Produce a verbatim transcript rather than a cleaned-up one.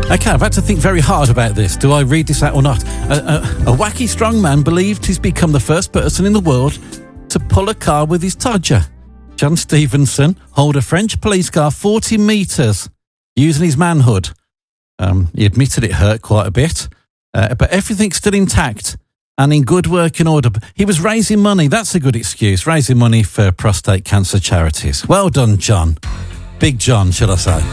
Okay, I've had to think very hard about this. Do I read this out or not? A, a, a wacky strongman believed he's become the first person in the world to pull a car with his todger. John Stevenson hauled a French police car forty metres using his manhood. Um, he admitted it hurt quite a bit, uh, but everything's still intact and in good working order. He was raising money. That's a good excuse, raising money for prostate cancer charities. Well done, John. Big John, shall I say.